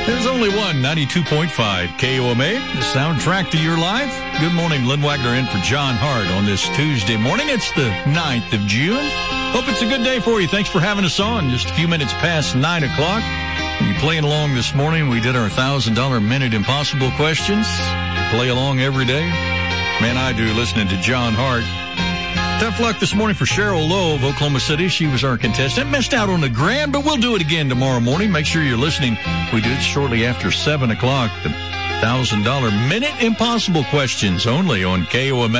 There's only one, 92.5 KOMA, the soundtrack to your life. Good morning, Lynn Wagner in for John Hart on this Tuesday morning. It's the 9th of June. Hope it's a good day for you. Thanks for having us on. Just a few minutes past 9 o'clock. When you playing along this morning, we did our $1,000 Minute Impossible questions. Play along every day. Man, I do, listening to John Hart. Tough luck this morning for Cheryl Lowe of Oklahoma City. She was our contestant. Missed out on the grand, but we'll do it again tomorrow morning. Make sure you're listening. We do it shortly after 7 o'clock. The $1,000 Minute Impossible questions only on KOMA.